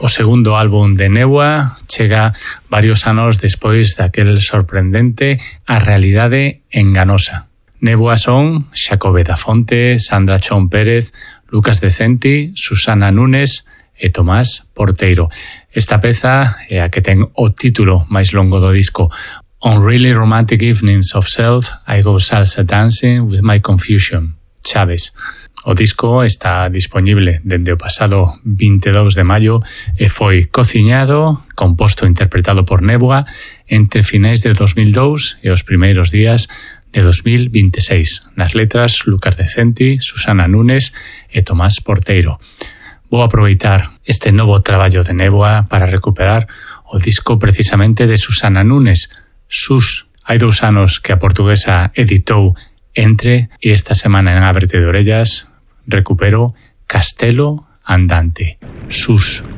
O segundo álbum de Néboa chega varios anos despois daquel sorprendente A realidade enganosa. Néboa son Xacobe da Fonte, Sandra Chón Pérez, Lucas Decenti, Susana Núñez e Tomás Porteiro. Esta peza é a que ten o título máis longo do disco. On really romantic evenings of self, I go salsa dancing with my confusion. Chaves. O disco está disponible dende o pasado 22 de maio e foi cociñado, composto e interpretado por Néboa entre finais de 2002 e os primeiros días de 2026. Nas letras, Lucas Decenti, Susana Núñez e Tomás Porteiro. Vou aproveitar este novo traballo de Néboa para recuperar o disco precisamente de Susana Núñez, Sus. Hai 2 anos que a portuguesa editou Entre e esta semana en Ábrete de Orellas recupero Castelo Andante, Sus.